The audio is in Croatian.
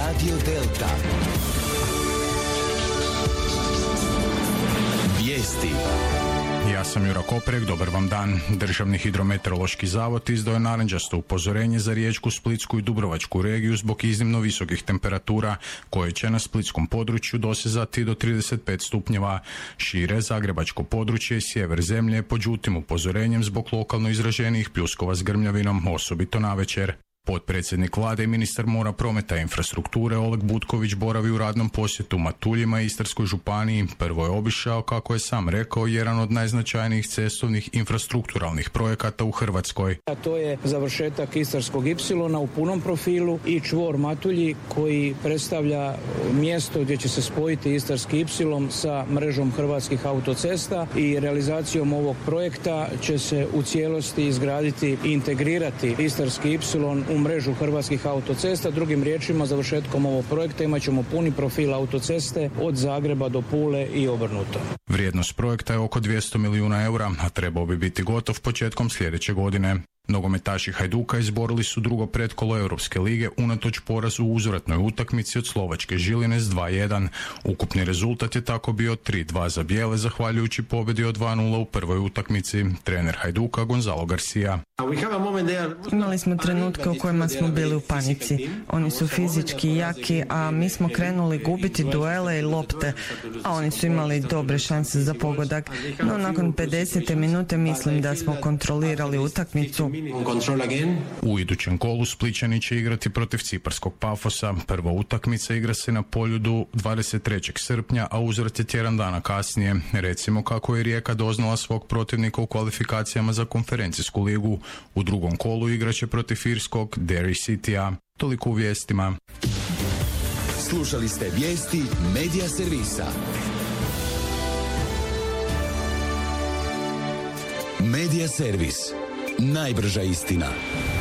Radio Delta. Vijesti. Ja sam Jura Koprek, dobar vam dan. Državni hidrometeorološki zavod izdao je narančasto upozorenje za Riječku, Splitsku i Dubrovačku regiju zbog iznimno visokih temperatura koje će na splitskom području dosezati do 35 stupnjeva. Šire zagrebačko područje i sjever zemlje pod žutim upozorenjem zbog lokalno izraženijih pljuskova s grmljavinom, osobito navečer. Potpredsjednik vlade i ministar mora, prometa i infrastrukture Oleg Butković boravi u radnom posjetu Matuljima i Istarskoj županiji. Prvo je obišao, kako je sam rekao, jedan od najznačajnijih cestovnih infrastrukturalnih projekata u Hrvatskoj. A to je završetak Istarskog ipsilona u punom profilu i čvor Matulji koji predstavlja mjesto gdje će se spojiti Istarski ipsilon sa mrežom hrvatskih autocesta i realizacijom ovog projekta će se u cijelosti izgraditi i integrirati Istarski ipsilon u mrežu hrvatskih autocesta. Drugim riječima, završetkom ovog projekta imat ćemo puni profil autoceste od Zagreba do Pule i obrnuto. Vrijednost projekta je oko 200 milijuna eura, a trebao bi biti gotov početkom sljedeće godine. Nogometaši Hajduka izborili su drugo pretkolo Europske lige unatoč porazu u uzvratnoj utakmici od slovačke Žiline s 2:1. Ukupni rezultat je tako bio 3:2 za bijele, zahvaljujući pobjedi od 2:0 u prvoj utakmici. Trener Hajduka Gonzalo Garcia. Imali smo trenutke u kojima smo bili u panici. Oni su fizički jaki, a mi smo krenuli gubiti duele i lopte, a oni su imali dobre šanse za pogodak. No nakon 50. minute mislim da smo kontrolirali utakmicu. U idućem kolu Splićani će igrati protiv ciparskog Pafosa. Prva utakmica igra se na Poljudu 23. srpnja, a uzvrat je tjedan dana kasnije. Recimo kako je Rijeka doznala svog protivnika u kvalifikacijama za konferencijsku ligu. U drugom kolu igraće protiv irskog Derry Citya. Toliko u vijestima. Slušali ste vijesti Medija servisa. Medija servis. Najbrža istina.